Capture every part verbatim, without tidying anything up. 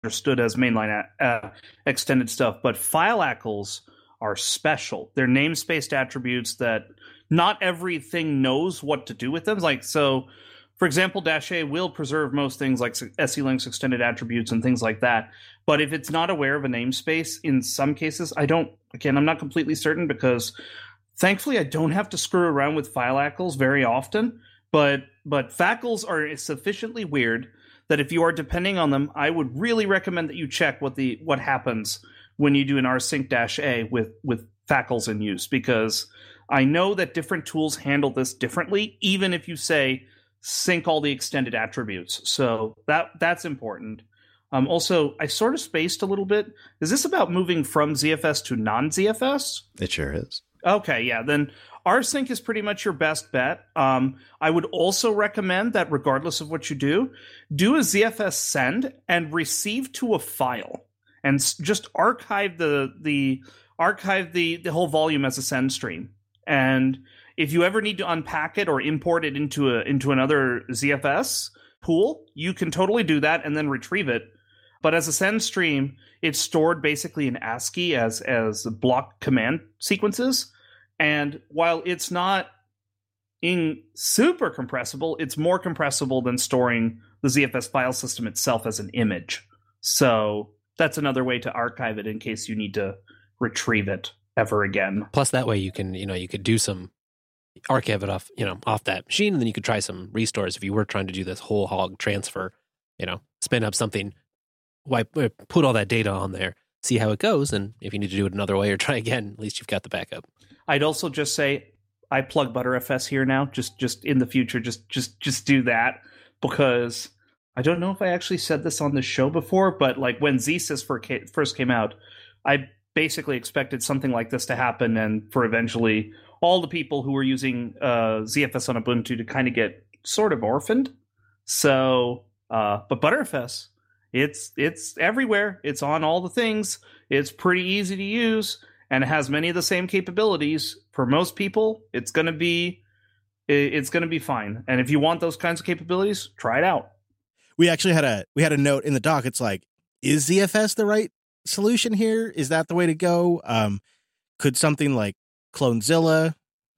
understood as mainline uh, extended stuff, but file A C Ls are special. They're namespaced attributes that not everything knows what to do with them. Like, so, for example, dash A will preserve most things like S E links extended attributes and things like that. But if it's not aware of a namespace, in some cases, I don't, again, I'm not completely certain because thankfully I don't have to screw around with file A C Ls very often. But but F A C Ls are sufficiently weird that if you are depending on them, I would really recommend that you check what the what happens when you do an rsync-a with, with F A C Ls in use, because I know that different tools handle this differently, even if you say sync all the extended attributes. So that that's important. Um, also, I sort of spaced a little bit. Is this about moving from Z F S to non-Z F S? It sure is. Okay, yeah, then rsync is pretty much your best bet. Um, I would also recommend that regardless of what you do, do a Z F S send and receive to a file, and s- just archive the the archive the the whole volume as a send stream. And if you ever need to unpack it or import it into a into another Z F S pool, you can totally do that and then retrieve it. But as a send stream, it's stored basically in ASCII as as block command sequences. And while it's not in super compressible, it's more compressible than storing the Z F S file system itself as an image. So that's another way to archive it in case you need to retrieve it ever again. Plus, that way you can, you know, you could do some archive it off, you know, off that machine, and then you could try some restores if you were trying to do this whole hog transfer. You know, spin up something, wipe, put all that data on there, see how it goes, and if you need to do it another way or try again, at least you've got the backup. I'd also just say I plug ButterFS here now. Just, just in the future, just, just, just do that, because I don't know if I actually said this on the show before, but like when ZSys first came out, I basically expected something like this to happen, and for eventually all the people who were using uh, Z F S on Ubuntu to kind of get sort of orphaned. So, uh, but ButterFS, it's it's everywhere. It's on all the things. It's pretty easy to use, and it has many of the same capabilities. For most people, it's gonna be it's gonna be fine. And if you want those kinds of capabilities, try it out. We actually had a we had a note in the doc. It's like, is Z F S the right solution here? Is that the way to go? Um, could something like Clonezilla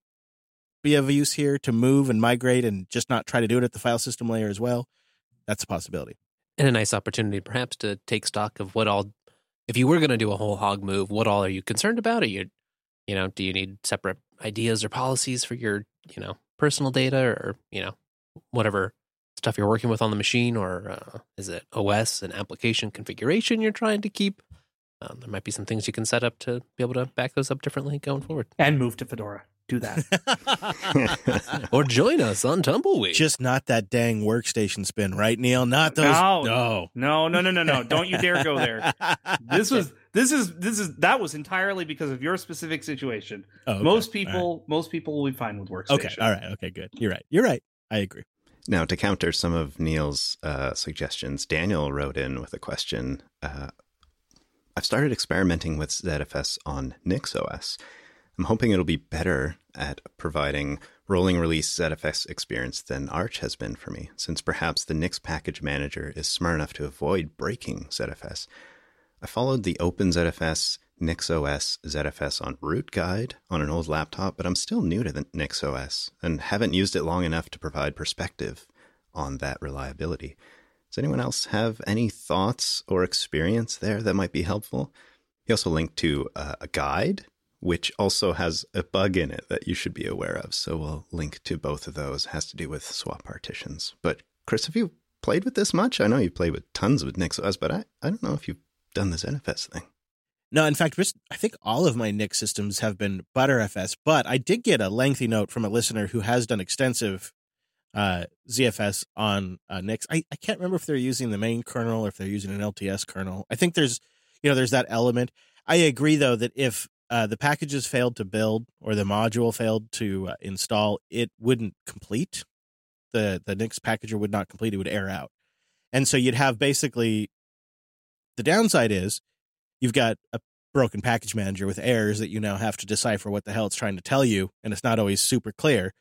be of use here to move and migrate and just not try to do it at the file system layer as well? That's a possibility. And a nice opportunity perhaps to take stock of what all, if you were going to do a whole hog move, what all are you concerned about? Are you, you know, do you need separate ideas or policies for your, you know, personal data, or, you know, whatever stuff you're working with on the machine, or uh, is it O S and application configuration you're trying to keep? Um, there might be some things you can set up to be able to back those up differently going forward. And move to Fedora. Do that. Or join us on Tumbleweed. Just not that dang workstation spin, right, Neil? Not those. No, no, no, no, no, no, no. Don't you dare go there. This was, this is, this is, that was entirely because of your specific situation. Oh, okay. Most people, right. most people will be fine with workstation. Okay. All right. Okay, good. You're right. You're right. I agree. Now, to counter some of Neil's uh, suggestions, Daniel wrote in with a question. Uh, I've started experimenting with Z F S on NixOS. I'm hoping it'll be better at providing rolling release Z F S experience than Arch has been for me, since perhaps the Nix package manager is smart enough to avoid breaking Z F S. I followed the OpenZFS NixOS Z F S on root guide on an old laptop, but I'm still new to the NixOS and haven't used it long enough to provide perspective on that reliability. Does anyone else have any thoughts or experience there that might be helpful? He also linked to uh, a guide, which also has a bug in it that you should be aware of. So we'll link to both of those. It has to do with swap partitions. But Chris, have you played with this much? I know you've played with tons with NixOS, but I, I don't know if you've done the Z F S thing. No, in fact, I think all of my Nix systems have been ButterFS, but I did get a lengthy note from a listener who has done extensive uh, Z F S on uh, Nix. I, I can't remember if they're using the main kernel or if they're using an L T S kernel. I think there's, you know, there's that element. I agree, though, that if uh, the packages failed to build or the module failed to uh, install, it wouldn't complete. The, the Nix packager would not complete. It would error out. And so you'd have basically, the downside is you've got a broken package manager with errors that you now have to decipher what the hell it's trying to tell you, and it's not always super clear.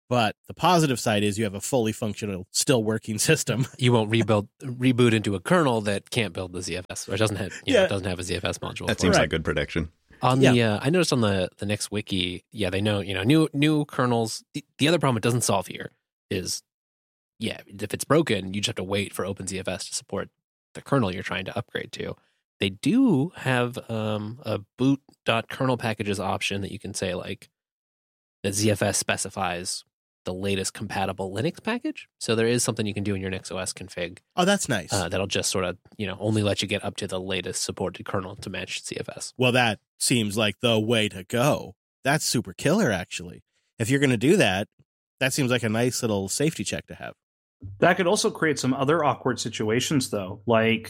But the positive side is you have a fully functional, still working system. You won't rebuild reboot into a kernel that can't build the Z F S or doesn't have you Yeah. know, doesn't have a Z F S module. That for seems it. like good prediction. On Yeah. the, uh, I noticed on the the Nix wiki, yeah, they know you know new new kernels. The, the other problem it doesn't solve here is, yeah, if it's broken, you just have to wait for OpenZFS to support the kernel you're trying to upgrade to. They do have um, a boot.kernel packages option that you can say like that Z F S specifies the latest compatible Linux package. So there is something you can do in your NixOS config Oh, that's nice. uh, that'll just sort of, you know, only let you get up to the latest supported kernel to match Z F S. Well, that seems like the way to go. That's super killer, actually. If you're going to do that, that seems like a nice little safety check to have. That could also create some other awkward situations, though, like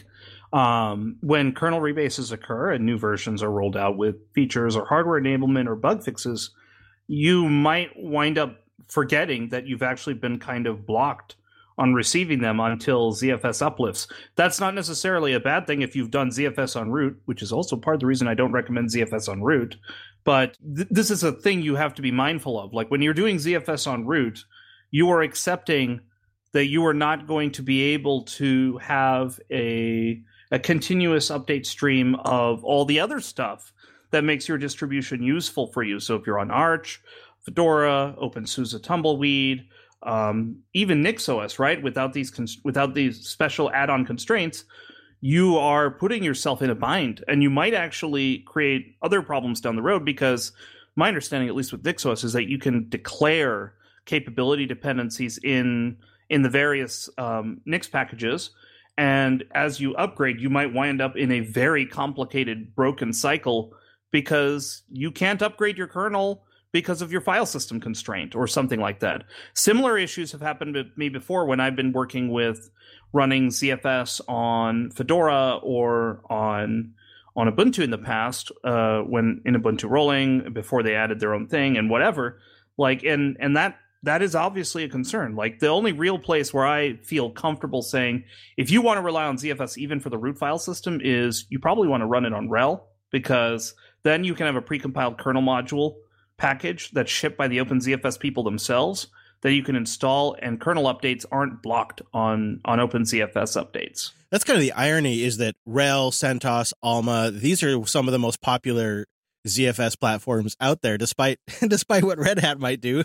um, when kernel rebases occur and new versions are rolled out with features or hardware enablement or bug fixes, you might wind up forgetting that you've actually been kind of blocked on receiving them until Z F S uplifts. That's not necessarily a bad thing if you've done Z F S on root, which is also part of the reason I don't recommend Z F S on root. But th- this is a thing you have to be mindful of. Like when you're doing Z F S on root, you are accepting that you are not going to be able to have a, a continuous update stream of all the other stuff that makes your distribution useful for you. So if you're on Arch, Fedora, OpenSUSE Tumbleweed, um, even NixOS, right? Without these cons- without these special add-on constraints, you are putting yourself in a bind, and you might actually create other problems down the road. Because my understanding, at least with NixOS, is that you can declare capability dependencies in in the various um, Nix packages, and as you upgrade, you might wind up in a very complicated, broken cycle because you can't upgrade your kernel because of your file system constraint or something like that. Similar issues have happened to me before when I've been working with running Z F S on Fedora or on on Ubuntu in the past, uh, when in Ubuntu rolling, before they added their own thing and whatever. Like, and and that that is obviously a concern. Like, the only real place where I feel comfortable saying, if you want to rely on Z F S even for the root file system, is you probably want to run it on RHEL, because then you can have a precompiled kernel module package that's shipped by the OpenZFS people themselves that you can install, and kernel updates aren't blocked on, on OpenZFS updates. That's kind of the irony, is that RHEL, CentOS, Alma, these are some of the most popular Z F S platforms out there, despite despite what Red Hat might do.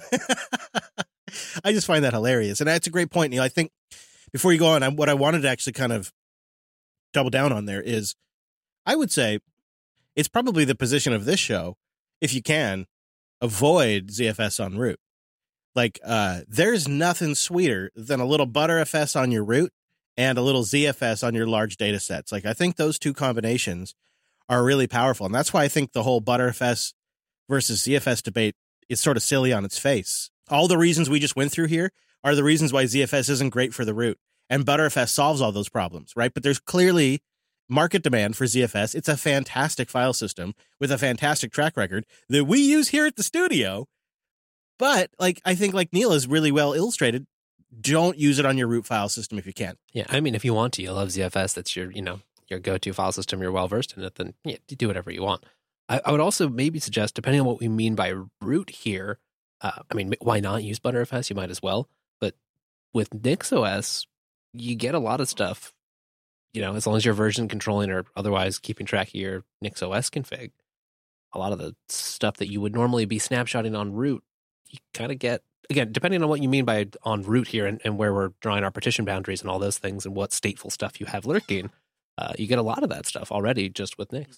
I just find that hilarious. And that's a great point, Neil. I think before you go on, I, what I wanted to actually kind of double down on there is, I would say it's probably the position of this show, if you can, avoid Z F S on root. Like, uh, there's nothing sweeter than a little Btrfs on your root and a little Z F S on your large data sets. Like, I think those two combinations are really powerful. And that's why I think the whole Btrfs versus Z F S debate is sort of silly on its face. All the reasons we just went through here are the reasons why Z F S isn't great for the root. And Btrfs solves all those problems, right? But there's clearly market demand for Z F S. It's a fantastic file system with a fantastic track record that we use here at the studio. But like, I think like Neil is really well illustrated, don't use it on your root file system if you can. Yeah, I mean, if you want to, you love Z F S, that's your, you know, your go-to file system, you're well-versed in it, then yeah, you do whatever you want. I, I would also maybe suggest, depending on what we mean by root here, uh, I mean, why not use Btrfs? You might as well. But with NixOS, you get a lot of stuff, you know, as long as you're version controlling or otherwise keeping track of your NixOS config, a lot of the stuff that you would normally be snapshotting on root, you kind of get, again, depending on what you mean by on root here and, and where we're drawing our partition boundaries and all those things and what stateful stuff you have lurking, uh, you get a lot of that stuff already just with Nix.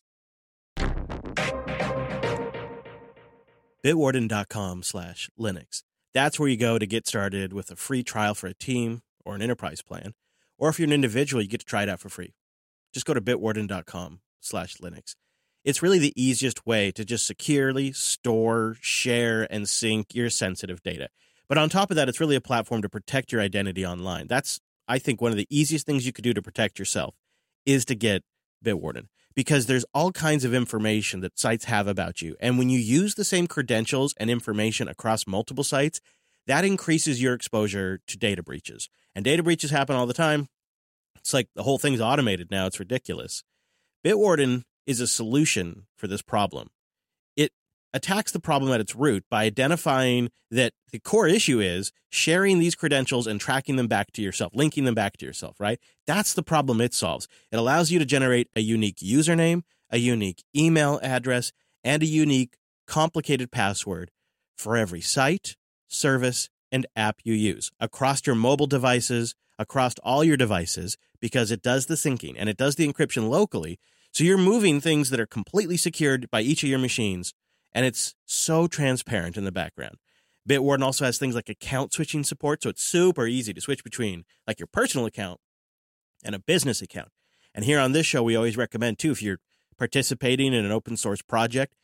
Bitwarden.com slash Linux. That's where you go to get started with a free trial for a team or an enterprise plan. Or if you're an individual, you get to try it out for free. Just go to bitwarden.com slash Linux. It's really the easiest way to just securely store, share, and sync your sensitive data. But on top of that, it's really a platform to protect your identity online. That's, I think, one of the easiest things you could do to protect yourself is to get Bitwarden, because there's all kinds of information that sites have about you. And when you use the same credentials and information across multiple sites, that increases your exposure to data breaches. And data breaches happen all the time. It's like the whole thing's automated now. It's ridiculous. Bitwarden is a solution for this problem. It attacks the problem at its root by identifying that the core issue is sharing these credentials and tracking them back to yourself, linking them back to yourself, right? That's the problem it solves. It allows you to generate a unique username, a unique email address, and a unique complicated password for every site, service, and app you use across your mobile devices, across all your devices, because it does the syncing and it does the encryption locally. So you're moving things that are completely secured by each of your machines, and it's so transparent in the background. Bitwarden also has things like account switching support, so it's super easy to switch between like your personal account and a business account. And here on this show, we always recommend, too, if you're participating in an open source project,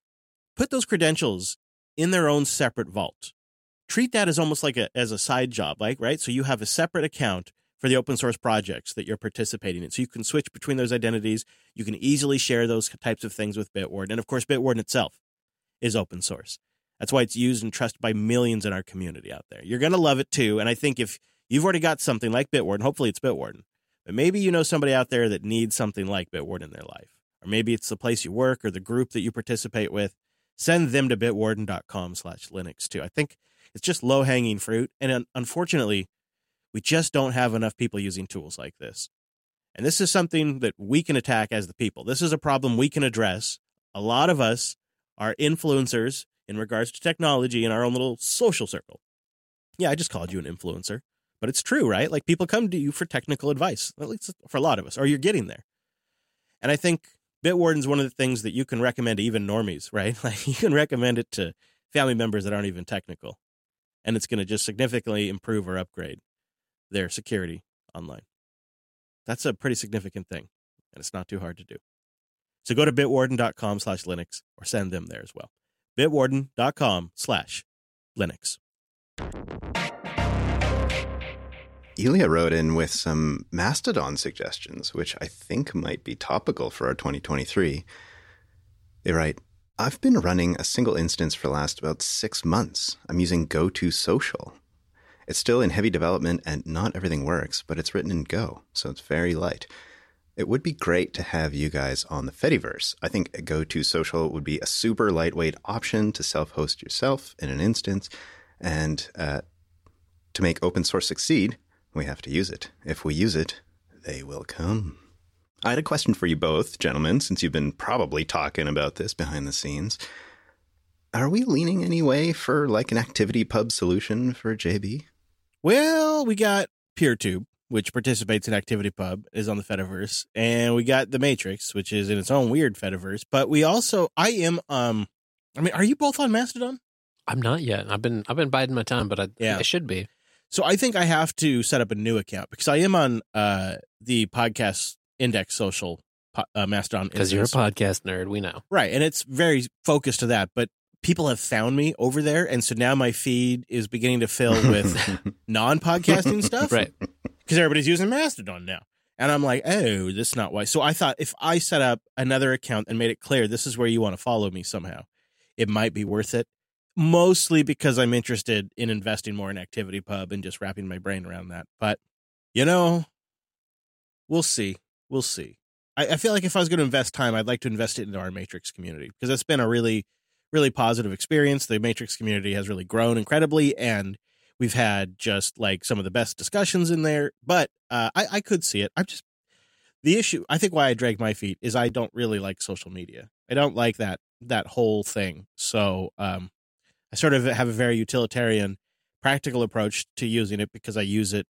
put those credentials in their own separate vault. Treat that as almost like a as a side job, like, right? So you have a separate account for the open source projects that you're participating in. So you can switch between those identities. You can easily share those types of things with Bitwarden. And of course, Bitwarden itself is open source. That's why it's used and trusted by millions in our community out there. You're going to love it too. And I think if you've already got something like Bitwarden, hopefully it's Bitwarden, but maybe you know somebody out there that needs something like Bitwarden in their life. Or maybe it's the place you work or the group that you participate with. Send them to bitwarden.com slash Linux too. I think it's just low-hanging fruit. And unfortunately, we just don't have enough people using tools like this. And this is something that we can attack as the people. This is a problem we can address. A lot of us are influencers in regards to technology in our own little social circle. Yeah, I just called you an influencer, but it's true, right? Like people come to you for technical advice, at least for a lot of us, or you're getting there. And I think Bitwarden's one of the things that you can recommend to even normies, right? Like you can recommend it to family members that aren't even technical. And it's going to just significantly improve or upgrade their security online. That's a pretty significant thing, and it's not too hard to do. So go to bitwarden.com slash Linux or send them there as well. bitwarden.com slash Linux. Ilya wrote in with some Mastodon suggestions, which I think might be topical for our twenty twenty-three. They write, I've been running a single instance for the last about six months. I'm using GoToSocial. It's still in heavy development and not everything works, but it's written in Go, so it's very light. It would be great to have you guys on the Fediverse. I think GoToSocial would be a super lightweight option to self-host yourself in an instance, and uh, to make open source succeed, we have to use it. If we use it, they will come. I had a question for you both, gentlemen, since you've been probably talking about this behind the scenes. Are we leaning any way for like an ActivityPub solution for J B? Well, we got PeerTube, which participates in ActivityPub, is on the Fediverse, and we got the Matrix, which is in its own weird Fediverse. But we also, I am, um, I mean, are you both on Mastodon? I'm not yet. I've been I've been biding my time, but I, yeah. I should be. So I think I have to set up a new account because I am on uh, the Podcast Index Social uh, Mastodon. Because you're a podcast nerd, we know. Right, and it's very focused to that, but people have found me over there, and so now my feed is beginning to fill with non-podcasting stuff. Right. Because everybody's using Mastodon now. And I'm like, oh, this is not why. So I thought if I set up another account and made it clear this is where you want to follow me somehow, it might be worth it. Mostly because I'm interested in investing more in ActivityPub and just wrapping my brain around that. But, you know, we'll see. We'll see. I, I feel like if I was going to invest time, I'd like to invest it into our Matrix community because it's been a really, really positive experience. The Matrix community has really grown incredibly, and we've had just like some of the best discussions in there. But uh, I, I could see it. I'm just the issue. I think why I drag my feet is I don't really like social media. I don't like that that whole thing. So um, I sort of have a very utilitarian, practical approach to using it because I use it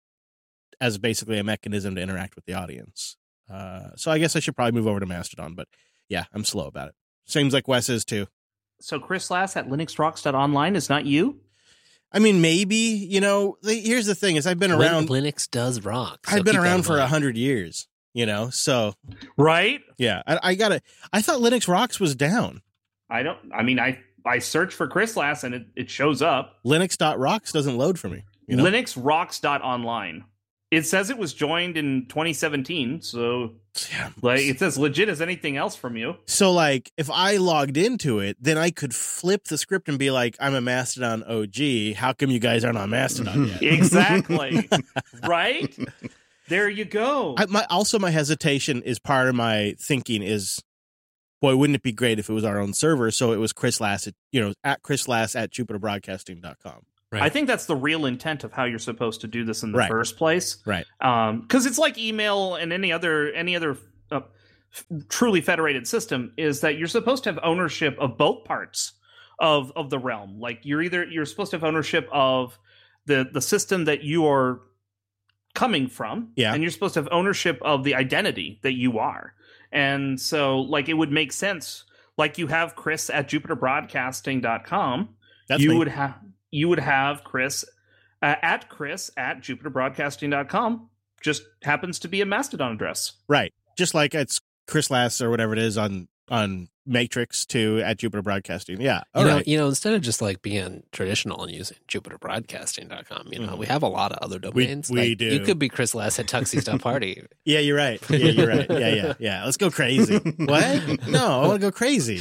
as basically a mechanism to interact with the audience. Uh, so I guess I should probably move over to Mastodon. But yeah, I'm slow about it. Seems like Wes is too. So Chris Lass at Linux Rocks dot online is not you? I mean, maybe, you know, the, here's the thing is I've been around. Linux does rock. So I've been around for a hundred years, you know, so. Right? Yeah. I, I got to, I thought Linux Rocks was down. I don't, I mean, I, I search for Chris Lass and it, it shows up. Linux dot rocks doesn't load for me. You know? Linux Rocks dot online. It says it was joined in twenty seventeen, so yeah. Like it's as legit as anything else from you. So like if I logged into it, then I could flip the script and be like, I'm a Mastodon O G. How come you guys aren't on Mastodon yet? Exactly. Right? There you go. I, my, also, my hesitation is part of my thinking is boy, wouldn't it be great if it was our own server? So it was Chris Lass, at, you know, at Chris Lass at Jupiter Broadcasting dot com. Right. I think that's the real intent of how you're supposed to do this in the Right. first place. Right. Um, because it's like email and any other any other uh, f- truly federated system is that you're supposed to have ownership of both parts of of the realm. Like you're either you're supposed to have ownership of the the system that you are coming from, Yeah. and you're supposed to have ownership of the identity that you are. And so, like, it would make sense. Like you have Chris at Jupiter Broadcasting dot com. That's you me. would have you would have Chris uh, at Chris at Jupiter Broadcasting dot com. Just happens to be a Mastodon address. Right. Just like it's Chris Lass or whatever it is on on Matrix two at Jupiter Broadcasting. Yeah. All you right. know, you know, instead of just like being traditional and using Jupiter Broadcasting dot com, you know, Mhm. we have a lot of other domains. we Like, do. You could be Chris Lass at Tuxie's Dot Party. Yeah, you're right. Yeah, you're right. Yeah, yeah, yeah. Let's go crazy. What? No, I want to go crazy.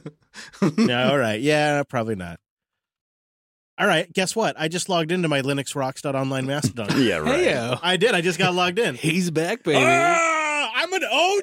No, all right. Yeah, probably not. All right. Guess what? I just logged into my Linux Rocks dot online Mastodon. Yeah, right. Heyo. I did. I just got logged in. He's back, baby. Ah, I'm an O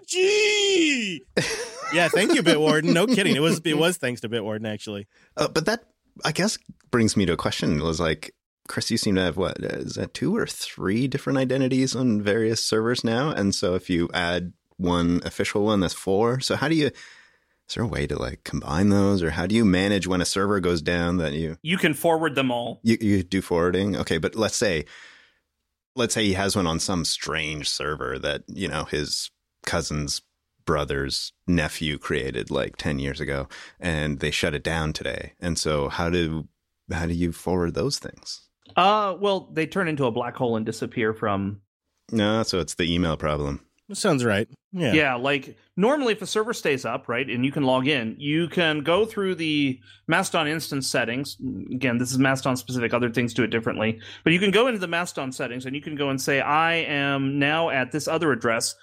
G. Yeah, thank you, Bitwarden. No kidding. It was it was thanks to Bitwarden, actually. Uh, but that, I guess, brings me to a question. It was like, Chris, you seem to have, what, is that two or three different identities on various servers now? And so if you add one official one, that's four. So how do you, is there a way to, like, combine those? Or how do you manage when a server goes down that you, You can forward them all. you, you do forwarding? Okay, but let's say, let's say he has one on some strange server that, you know, his cousin's brother's nephew created like ten years ago, and they shut it down today. And so how do how do you forward those things? Uh, well, they turn into a black hole and disappear from. No, so it's the email problem. That sounds right. Yeah. Yeah, like normally if a server stays up, right, and you can log in, you can go through the Mastodon instance settings. Again, this is Mastodon specific, other things do it differently. But you can go into the Mastodon settings and you can go and say, I am now at this other address,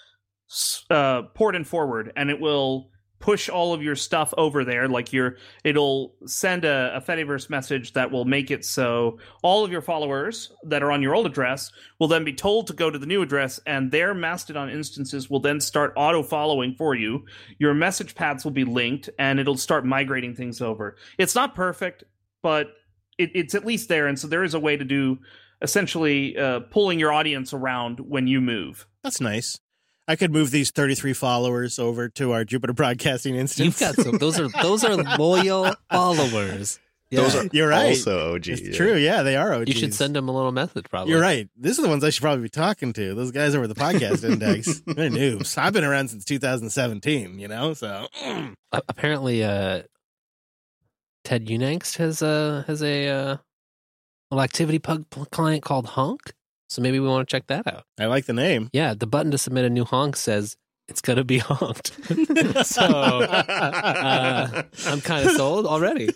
uh, port and forward, and it will push all of your stuff over there. Like your, it'll send a, a Fediverse message that will make it so all of your followers that are on your old address will then be told to go to the new address, and their Mastodon instances will then start auto following for you. Your message paths will be linked, and it'll start migrating things over. It's not perfect, but it, it's at least there, and so there is a way to do essentially uh, pulling your audience around when you move. That's nice. I could move these thirty-three followers over to our Jupiter Broadcasting instance. You've got some. Those are those are loyal followers. Yeah. Those are You're right. also O G. It's yeah. true. Yeah, they are O Gs. You should send them a little message, probably. You're right. These are the ones I should probably be talking to. Those guys over the podcast index. They're noobs. I've been around since two thousand seventeen, you know, so. mm. Uh, apparently, uh, Ted Unangst has a has a uh, little activity pug client called Honk. So maybe we want to check that out. I like the name. Yeah, the button to submit a new honk says it's going to be honked. So uh, I'm kind of sold already.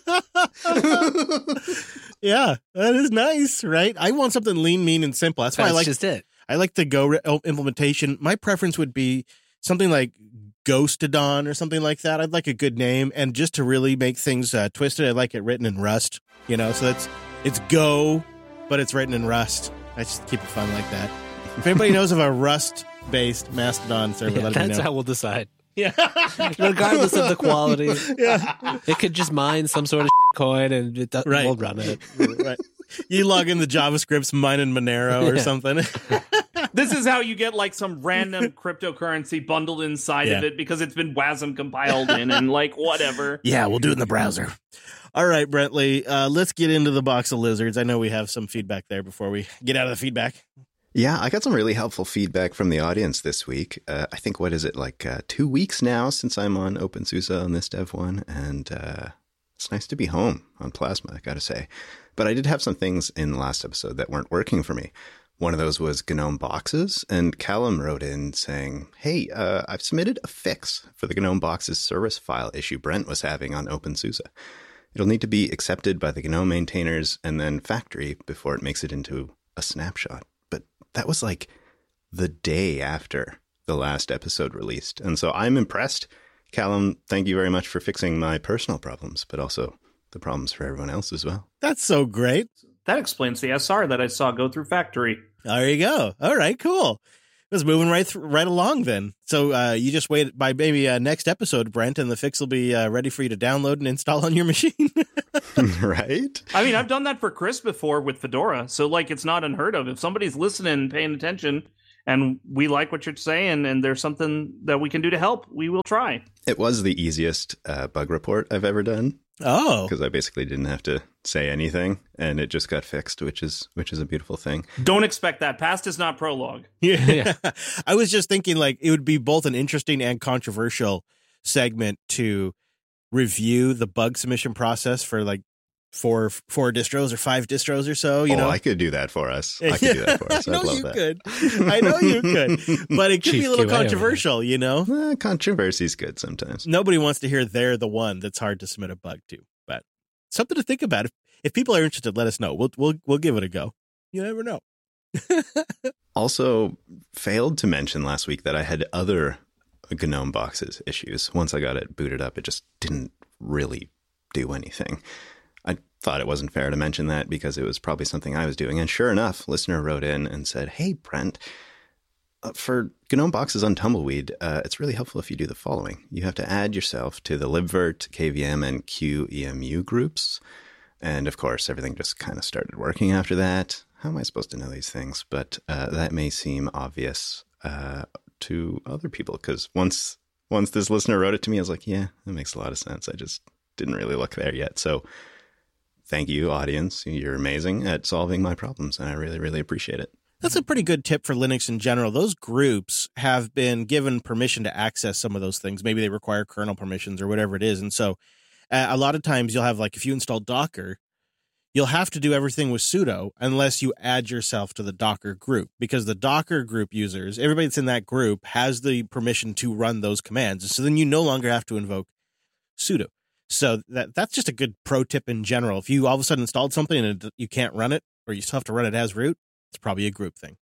Yeah, that is nice, right? I want something lean, mean, and simple. That's why That's I like just it. I like the Go re- implementation. My preference would be something like Ghostodon or something like that. I'd like a good name, and just to really make things uh, twisted, I like it written in Rust. You know, so it's it's Go, but it's written in Rust. I just keep it fun like that. If anybody knows of a Rust-based Mastodon server, Yeah, let me that's know. how we'll decide. Yeah, Regardless of the quality, yeah, it could just mine some sort of coin and it does, Right. we'll run it. right. You log in the JavaScript's mining Monero or Yeah. something. This is how you get like some random cryptocurrency bundled inside of Yeah. it because it's been WASM compiled in and like whatever. Yeah, we'll do it in the browser. All right, Brentley, uh, let's get into the box of lizards. I know we have some feedback there before we get out of the feedback. Yeah, I got some really helpful feedback from the audience this week. Uh, I think, what is it, like uh, two weeks now since I'm on OpenSUSE on this Dev one, and uh, it's nice to be home on Plasma, I gotta say. But I did have some things in the last episode that weren't working for me. One of those was GNOME boxes, and Callum wrote in saying, hey, uh, I've submitted a fix for the GNOME boxes service file issue Brent was having on OpenSUSE. It'll need to be accepted by the GNOME maintainers and then factory before it makes it into a snapshot. But that was like the day after the last episode released. And so I'm impressed. Callum, thank you very much for fixing my personal problems, but also the problems for everyone else as well. That's so great. That explains the S R that I saw go through factory. There you go. All right, cool. It's moving right th- right along then. So uh, you just wait by maybe uh, next episode, Brent, and the fix will be uh, ready for you to download and install on your machine. Right? I mean, I've done that for Chris before with Fedora, so like it's not unheard of. If somebody's listening, paying attention, and we like what you're saying, and there's something that we can do to help, we will try. It was the easiest uh, bug report I've ever done. Oh, because I basically didn't have to say anything, and it just got fixed, which is which is a beautiful thing. Don't expect that. Past is not prologue. Yeah. yeah. I was just thinking like it would be both an interesting and controversial segment to review the bug submission process for like four four distros or five distros or so. You oh, know, I could do that for us. I could do that for us. I know I'd love you that. could. I know you could, but it could Chief be a little Q A over controversial. You know, Eh, controversy's good sometimes. nobody wants to hear they're the one that's hard to submit a bug to, but something to think about. If, if people are interested, let us know. We'll we'll we'll give it a go. You never know. Also, failed to mention last week that I had other GNOME boxes issues. Once I got it booted up, it just didn't really do anything. I thought it wasn't fair to mention that because it was probably something I was doing. And sure enough, listener wrote in and said, hey, Brent, uh, for GNOME boxes on Tumbleweed, uh, it's really helpful if you do the following. You have to add yourself to the libvirt, K V M, and Q E M U groups. And of course, everything just kind of started working after that. How am I supposed to know these things? But uh, that may seem obvious uh, to other people because once once this listener wrote it to me, I was like, yeah, that makes a lot of sense. I just didn't really look there yet. So thank you, audience. You're amazing at solving my problems, and I really, really appreciate it. That's a pretty good tip for Linux in general. Those groups have been given permission to access some of those things. Maybe they require kernel permissions or whatever it is. And so uh, a lot of times you'll have, like, if you install Docker, you'll have to do everything with sudo unless you add yourself to the Docker group, because the Docker group users, everybody that's in that group has the permission to run those commands. So then you no longer have to invoke sudo. So that that's just a good pro tip in general. If you all of a sudden installed something and you can't run it, or you still have to run it as root, it's probably a group thing.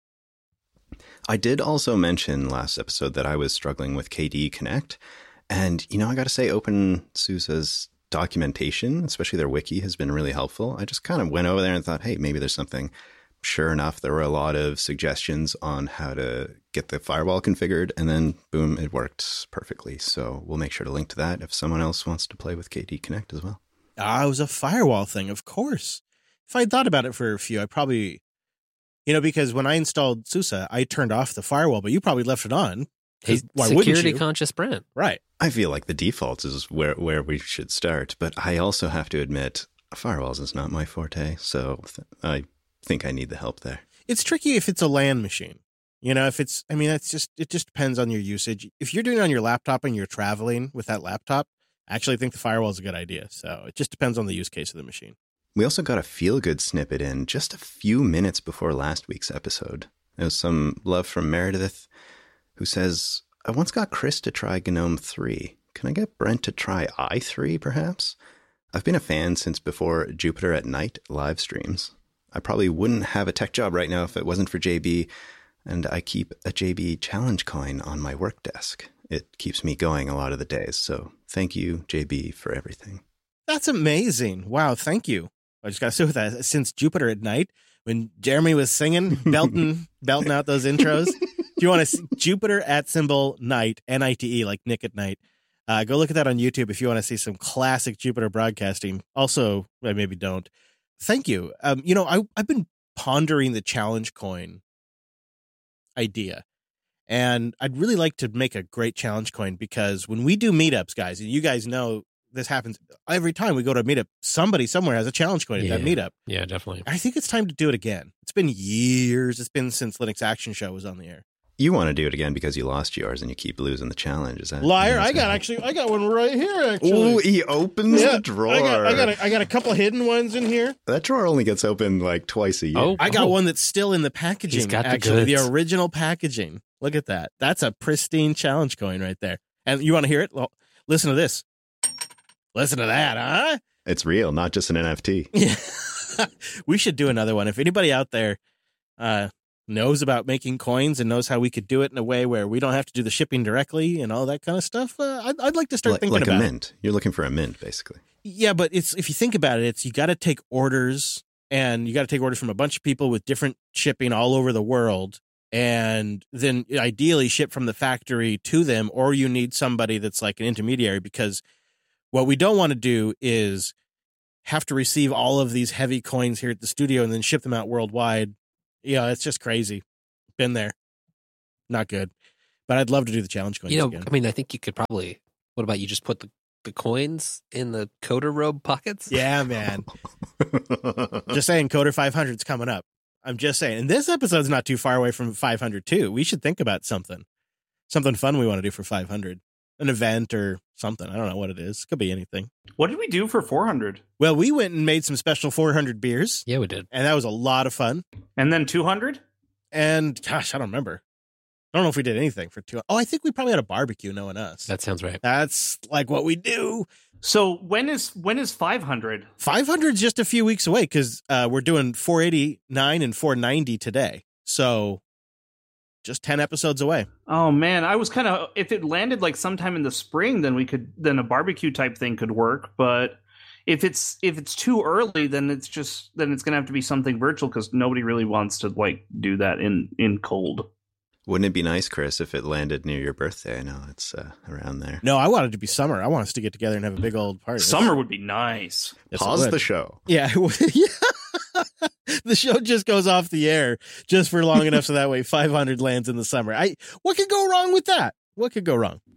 I did also mention last episode that I was struggling with K D Connect. And, you know, I got to say, OpenSUSE's documentation, especially their wiki, has been really helpful. I just kind of went over there and thought, hey, maybe there's something. Sure enough, there were a lot of suggestions on how to get the firewall configured, and then boom, it worked perfectly. So we'll make sure to link to that if someone else wants to play with K D Connect as well. Ah, it was a firewall thing, of course. If I'd thought about it for a few, I probably, you know, because when I installed SUSE, I turned off the firewall, but you probably left it on. He's Why wouldn't security you? conscious Brent. Right. I feel like the defaults is where, where we should start, but I also have to admit, firewalls is not my forte, so th- I think I need the help there. It's tricky if it's a LAN machine. You know, if it's, I mean, it's just, it just depends on your usage. If you're doing it on your laptop and you're traveling with that laptop, I actually think the firewall is a good idea. So it just depends on the use case of the machine. We also got a feel-good snippet in just a few minutes before last week's episode. There was some love from Meredith, who says, I once got Chris to try GNOME three. Can I get Brent to try i three, perhaps? I've been a fan since before Jupiter at Night live streams. I probably wouldn't have a tech job right now if it wasn't for J B, and I keep a J B challenge coin on my work desk. It keeps me going a lot of the days, so thank you, J B, for everything. That's amazing. Wow, thank you. I just got to say with that, since Jupiter at Night, when Jeremy was singing, belting, belting out those intros, if you want to see Jupiter at symbol night, N I T E, like Nick at Night, uh, go look at that on YouTube if you want to see some classic Jupiter broadcasting. Also, well, maybe don't. Thank you. Um, you know, I, I've been pondering the challenge coin idea, and I'd really like to make a great challenge coin, because when we do meetups, guys, and you guys know this happens every time we go to a meetup, somebody somewhere has a challenge coin at Yeah. that meetup. Yeah, definitely. I think it's time to do it again. It's been years. It's been since Linux Action Show was on the air. You want to do it again because you lost yours and you keep losing the challenge. Is that Liar! is I that- got actually, I got one right here. Actually, Ooh, he opens Yeah, the drawer. I got, I got, a, I got a couple hidden ones in here. That drawer only gets opened like twice a year. Oh. I got one that's still in the packaging. He's got the actually, the goods. original packaging. Look at that. That's a pristine challenge coin right there. And you want to hear it? Well, listen to this. Listen to that, huh? It's real, not just an N F T. Yeah. We should do another one. If anybody out there uh, knows about making coins and knows how we could do it in a way where we don't have to do the shipping directly and all that kind of stuff, uh, I'd, I'd like to start like thinking like about a it. mint. You're looking for a mint, basically. Yeah, but it's if you think about it, it's you got to take orders, and you got to take orders from a bunch of people with different shipping all over the world. and then ideally ship from the factory to them, or you need somebody that's like an intermediary, because what we don't want to do is have to receive all of these heavy coins here at the studio and then ship them out worldwide. Yeah, it's just crazy. Been there. Not good. But I'd love to do the challenge coins You know, again. I mean, I think you could probably, what about you just put the, the coins in the coder robe pockets? Yeah, man. Just saying, Coder five hundred's coming up. I'm just saying. And this episode's not too far away from five hundred, too. We should think about something. Something fun we want to do for five hundred. An event or something. I don't know what it is. Could be anything. What did we do for four hundred? Well, we went and made some special four hundred beers. Yeah, we did. And that was a lot of fun. And then two hundred? And, gosh, I don't remember. I don't know if we did anything for two. Oh, I think we probably had a barbecue, knowing us. That sounds right. That's like what we do. So when is when is five hundred? five hundred is just a few weeks away, because uh, we're doing four eighty-nine and four ninety today. So just ten episodes away. Oh man, I was kind of, if it landed like sometime in the spring, then we could, then a barbecue type thing could work. But if it's if it's too early, then it's just then it's gonna have to be something virtual, because nobody really wants to like do that in in cold. Wouldn't it be nice, Chris, if it landed near your birthday? I know it's uh, around there. No, I want it to be summer. I want us to get together and have a big old party. Summer would be nice. Yes, it Pause would. the show. Yeah. yeah. The show just goes off the air just for long enough so that way five hundred lands in the summer. I What could go wrong with that? What could go wrong?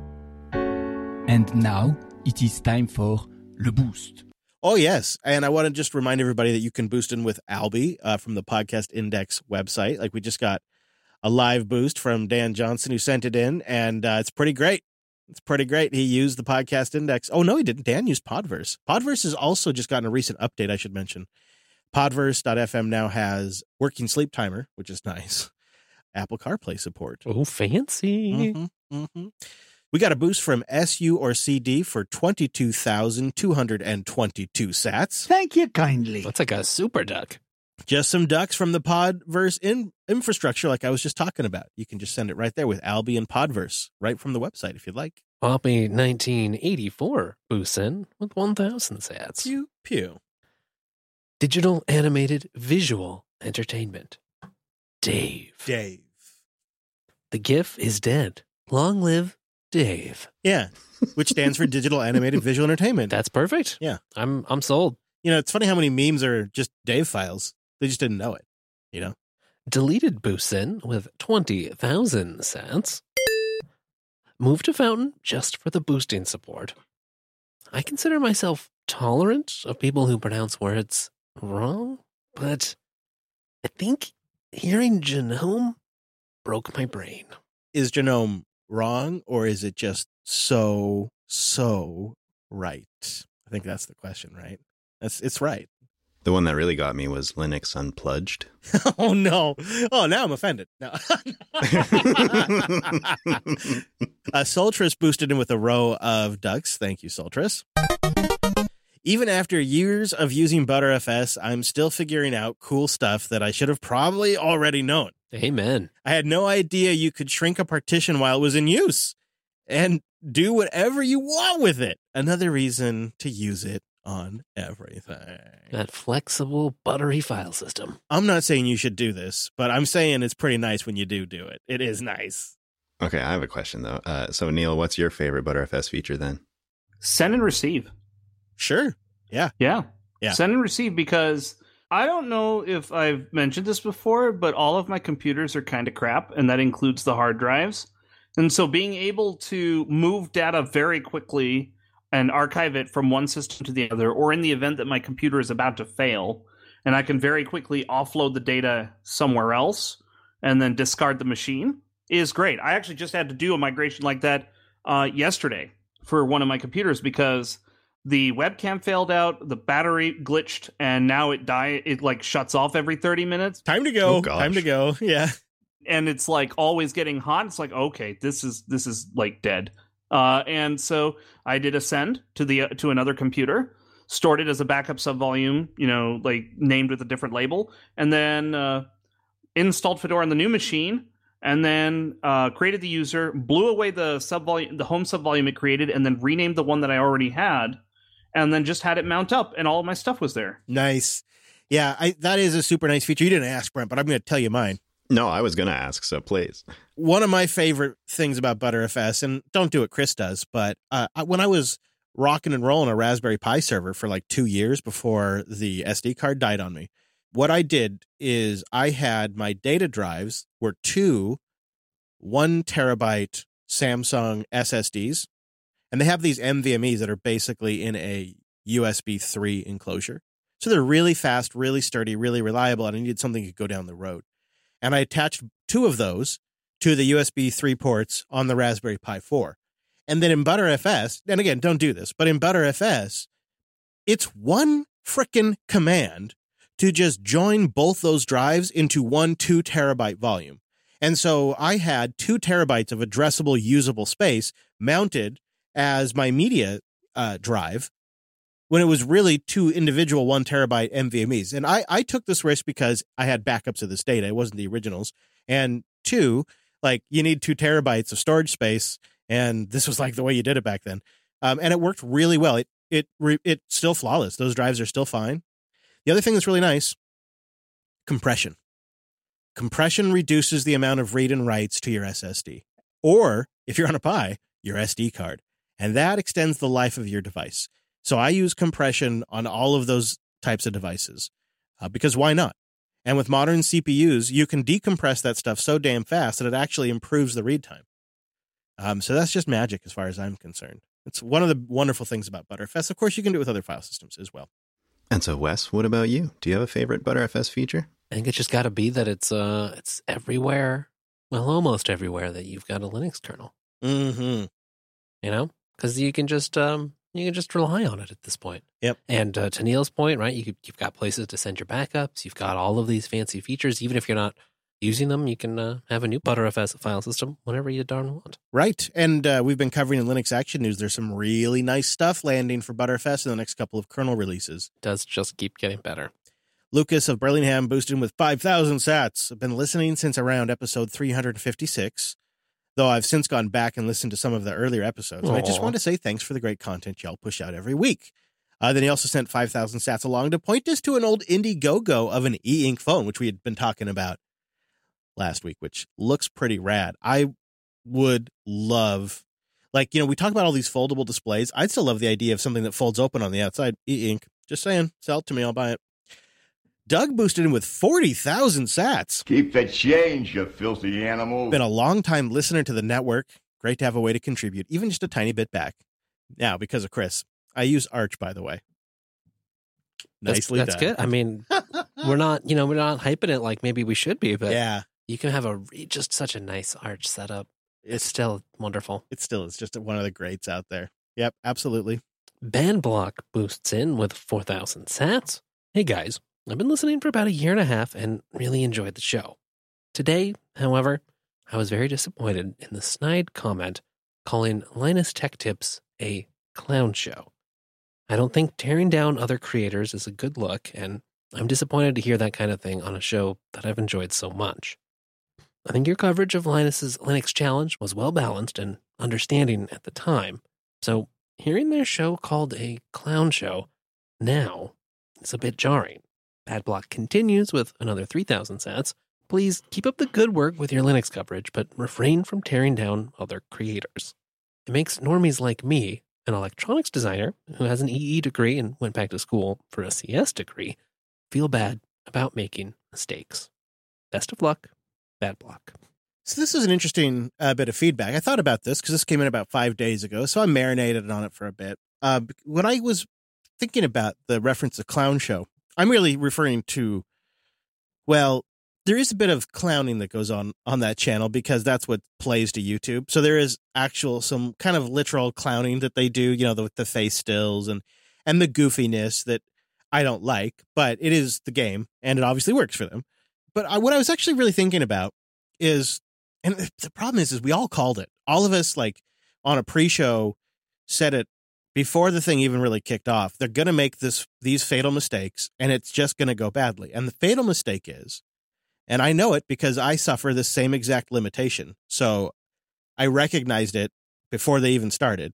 And now it is time for Le Boost. Oh, yes. And I want to just remind everybody that you can boost in with Albie uh, from the Podcast Index website. Like, we just got a live boost from Dan Johnson, who sent it in, and uh, it's pretty great. It's pretty great. He used the Podcast Index. Oh, no, he didn't. Dan used Podverse. Podverse has also just gotten a recent update, I should mention. Podverse dot f m now has working sleep timer, which is nice. Apple CarPlay support. Oh, fancy. Mm-hmm, mm-hmm. We got a boost from S U or C D for twenty-two thousand two hundred twenty-two sats. Thank you kindly. That's like a super duck. Just some ducks from the Podverse in infrastructure, like I was just talking about. You can just send it right there with Albie and Podverse, right from the website if you'd like. Poppy nineteen eighty-four boosts in with one thousand sats. Pew, pew. Digital animated visual entertainment. Dave. Dave. The GIF is dead. Long live Dave. Yeah, which stands for Digital Animated Visual Entertainment. That's perfect. Yeah. I'm I'm sold. You know, it's funny how many memes are just Dave files. They just didn't know it, you know? Deleted boosts in with twenty thousand sats. Move to Fountain just for the boosting support. I consider myself tolerant of people who pronounce words wrong, but I think hearing Genome broke my brain. Is Genome wrong, or is it just so, so right? I think that's the question, right? That's It's right. The one that really got me was Linux Unplugged. Oh, no. Oh, now I'm offended. No. uh, Soltris boosted in with a row of ducks. Thank you, Soltris. Even after years of using ButterFS, I'm still figuring out cool stuff that I should have probably already known. Amen. I had no idea you could shrink a partition while it was in use and do whatever you want with it. Another reason to use it on everything. That flexible, buttery file system. I'm not saying you should do this, but I'm saying it's pretty nice when you do do it. It is nice. Okay, I have a question, though. Uh, so, Neil, what's your favorite ButterFS feature, then? Send and receive. Sure. Yeah. Yeah. Yeah. Send and receive, because I don't know if I've mentioned this before, but all of my computers are kind of crap, and that includes the hard drives. And so being able to move data very quickly and archive it from one system to the other, or in the event that my computer is about to fail, and I can very quickly offload the data somewhere else and then discard the machine, is great. I actually just had to do a migration like that uh, yesterday for one of my computers, because the webcam failed out, the battery glitched, and now it die. It like shuts off every thirty minutes. Time to go. Oh, gosh. Time to go. Yeah. And it's like always getting hot. It's like, okay, this is this is like dead. Uh, and so I did a send to the uh, to another computer, stored it as a backup subvolume, you know, like named with a different label, and then uh, installed Fedora on the new machine, and then uh, created the user, blew away the subvolume, the home subvolume it created, and then renamed the one that I already had, and then just had it mount up, and all of my stuff was there. Nice. Yeah, I, that is a super nice feature. You didn't ask, Brent, but I'm going to tell you mine. No, I was going to ask, so please. One of my favorite things about ButterFS, and don't do what Chris does, but uh, when I was rocking and rolling a Raspberry Pi server for like two years before the S D card died on me, what I did is I had my data drives were two one terabyte Samsung S S Ds, and they have these N V M Es that are basically in a U S B three enclosure. So they're really fast, really sturdy, really reliable, and I needed something that could go down the road. And I attached two of those to the U S B three ports on the Raspberry Pi four. And then in ButterFS, and again, don't do this, but in ButterFS, it's one frickin' command to just join both those drives into one two terabyte volume. And so I had two terabytes of addressable, usable space mounted as my media uh, drive when it was really two individual one terabyte N V M Es. And I, I took this risk because I had backups of this data. It wasn't the originals. And two, like you need two terabytes of storage space. And this was like the way you did it back then. Um, and it worked really well. It, it, it's still flawless. Those drives are still fine. The other thing that's really nice, compression. Compression reduces the amount of read and writes to your S S D. Or, if you're on a Pi, your S D card. And that extends the life of your device. So I use compression on all of those types of devices. Uh, because why not? And with modern C P Us, you can decompress that stuff so damn fast that it actually improves the read time. Um, so that's just magic as far as I'm concerned. It's one of the wonderful things about ButterFS. Of course, you can do it with other file systems as well. And so, Wes, what about you? Do you have a favorite ButterFS feature? I think it's just got to be that it's uh it's everywhere, well, almost everywhere that you've got a Linux kernel. Mm-hmm. You know, because you can just um you can just rely on it at this point. Yep. And uh, to Neil's point, right? You could, you've got places to send your backups. You've got all of these fancy features. Even if you're not using them, you can uh, have a new ButterFS file system whenever you darn want. Right. And uh, we've been covering in Linux Action News. There's some really nice stuff landing for ButterFS in the next couple of kernel releases. It does just keep getting better. Lucas of Burlingham boosted with five thousand sats. I've been listening since around episode three hundred fifty-six, though I've since gone back and listened to some of the earlier episodes. And I just want to say thanks for the great content y'all push out every week. Uh, then he also sent five thousand sats along to point us to an old Indiegogo of an e-ink phone, which we had been talking about last week, which looks pretty rad. I would love, like, you know, we talk about all these foldable displays. I'd still love the idea of something that folds open on the outside. E-ink. Just saying. Sell it to me. I'll buy it. Doug boosted in with forty thousand sats. Keep the change, you filthy animal. Been a long-time listener to the network. Great to have a way to contribute, even just a tiny bit back. Now, because of Chris, I use Arch, by the way. Nicely that's, that's done. good. I mean, we're not, you know, we're not hyping it like maybe we should be, but yeah, you can have a just such a nice Arch setup. It's still wonderful. It still is just one of the greats out there. Yep, absolutely. Bandblock boosts in with four thousand sats. Hey guys, I've been listening for about a year and a half and really enjoyed the show. Today, however, I was very disappointed in the snide comment calling Linus Tech Tips a clown show. I don't think tearing down other creators is a good look, and I'm disappointed to hear that kind of thing on a show that I've enjoyed so much. I think your coverage of Linus's Linux Challenge was well balanced and understanding at the time, so hearing their show called a clown show now is a bit jarring. Badblock continues with another three thousand sats. Please keep up the good work with your Linux coverage, but refrain from tearing down other creators. It makes normies like me, an electronics designer who has an E E degree and went back to school for a C S degree, feel bad about making mistakes. Best of luck, Badblock. So this is an interesting uh, bit of feedback. I thought about this because this came in about five days ago, so I marinated on it for a bit. Uh, when I was thinking about the reference to clown show, I'm really referring to, well, there is a bit of clowning that goes on on that channel because that's what plays to YouTube. So there is actual, some kind of literal clowning that they do, you know, the, the face stills and, and the goofiness that I don't like, but it is the game and it obviously works for them. But I, what I was actually really thinking about is, and the problem is, is we all called it. All of us, like, on a pre-show said it before the thing even really kicked off. They're going to make this these fatal mistakes, and it's just going to go badly. And the fatal mistake is, and I know it because I suffer the same exact limitation, so I recognized it before they even started.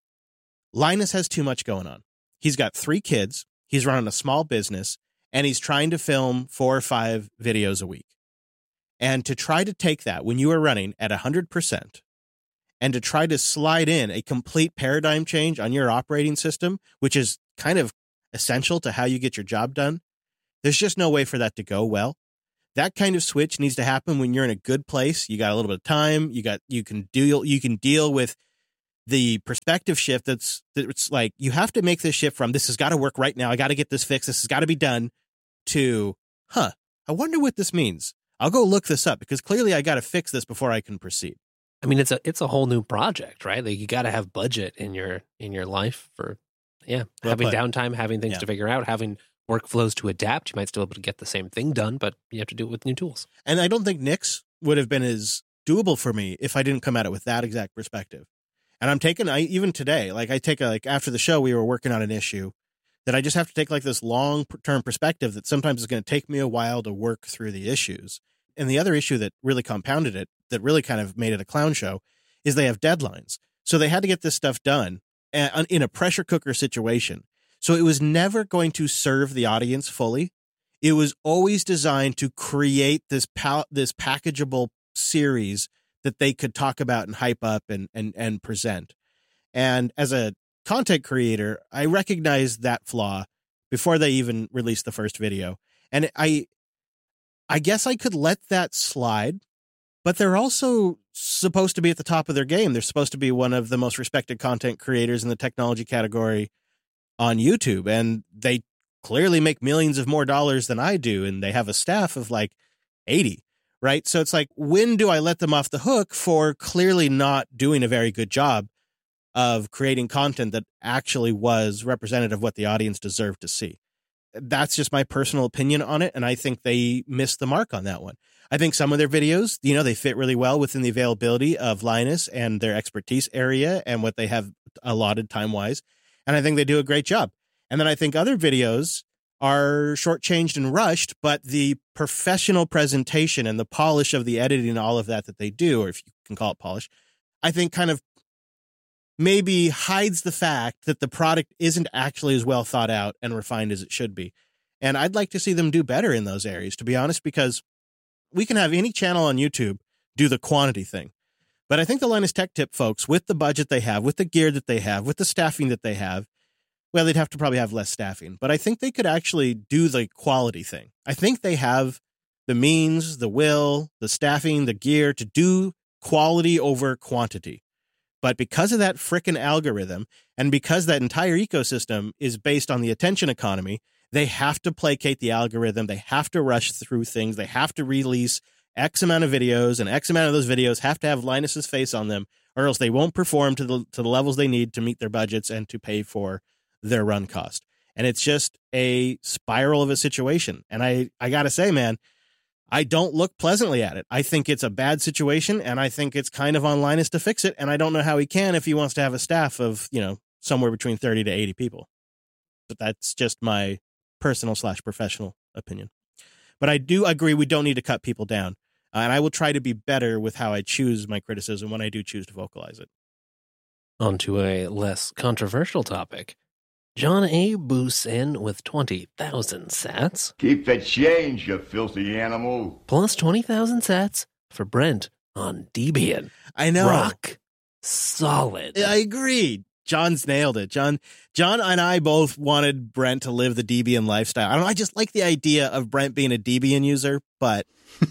Linus has too much going on. He's got three kids, he's running a small business, and he's trying to film four or five videos a week. And to try to take that when you are running at one hundred percent and to try to slide in a complete paradigm change on your operating system, which is kind of essential to how you get your job done, there's just no way for that to go well. That kind of switch needs to happen when you're in a good place. You got a little bit of time. You got you can deal you can deal with the perspective shift. That's it's like you have to make this shift from this has got to work right now. I got to get this fixed. This has got to be done. To huh. I wonder what this means. I'll go look this up because clearly I got to fix this before I can proceed. I mean, it's a it's a whole new project, right? Like you got to have budget in your in your life for yeah Well having put. downtime, having things Yeah. to figure out, having workflows to adapt. You might still be able to get the same thing done, but you have to do it with new tools. And I don't think Nix would have been as doable for me if I didn't come at it with that exact perspective. And I'm taking, I even today, like I take a, like after the show, we were working on an issue that I just have to take like this long term perspective that sometimes is going to take me a while to work through the issues. And the other issue that really compounded it, that really kind of made it a clown show, is they have deadlines. So they had to get this stuff done in a pressure cooker situation. So it was never going to serve the audience fully. It was always designed to create this pal- this packageable series that they could talk about and hype up and, and, and present. And as a content creator, I recognized that flaw before they even released the first video. And I, I guess I could let that slide, but they're also supposed to be at the top of their game. They're supposed to be one of the most respected content creators in the technology category on YouTube. And they clearly make millions of more dollars than I do. And they have a staff of like eighty, right? So it's like, when do I let them off the hook for clearly not doing a very good job of creating content that actually was representative of what the audience deserved to see? That's just my personal opinion on it. And I think they missed the mark on that one. I think some of their videos, you know, they fit really well within the availability of Linus and their expertise area and what they have allotted time wise. And I think they do a great job. And then I think other videos are shortchanged and rushed, but the professional presentation and the polish of the editing and all of that that they do, or if you can call it polish, I think kind of maybe hides the fact that the product isn't actually as well thought out and refined as it should be. And I'd like to see them do better in those areas, to be honest, because we can have any channel on YouTube do the quantity thing. But I think the Linus Tech Tip folks, with the budget they have, with the gear that they have, with the staffing that they have, well, they'd have to probably have less staffing, but I think they could actually do the quality thing. I think they have the means, the will, the staffing, the gear to do quality over quantity. But because of that frickin' algorithm, and because that entire ecosystem is based on the attention economy, they have to placate the algorithm. They have to rush through things. They have to release X amount of videos, and X amount of those videos have to have Linus's face on them, or else they won't perform to the to the levels they need to meet their budgets and to pay for their run cost. And it's just a spiral of a situation. And I, I got to say, man, I don't look pleasantly at it. I think it's a bad situation, and I think it's kind of on Linus to fix it. And I don't know how he can if he wants to have a staff of, you know, somewhere between thirty to eighty people. But that's just my personal slash professional opinion. But I do agree we don't need to cut people down. Uh, and I will try to be better with how I choose my criticism when I do choose to vocalize it. On to a less controversial topic. John A. boosts in with twenty thousand sats. Keep the change, you filthy animal. Plus twenty thousand sats for Brent on Debian. I know. Rock solid. I agree. John's nailed it. John, John and I both wanted Brent to live the Debian lifestyle. I don't know. I just like the idea of Brent being a Debian user, but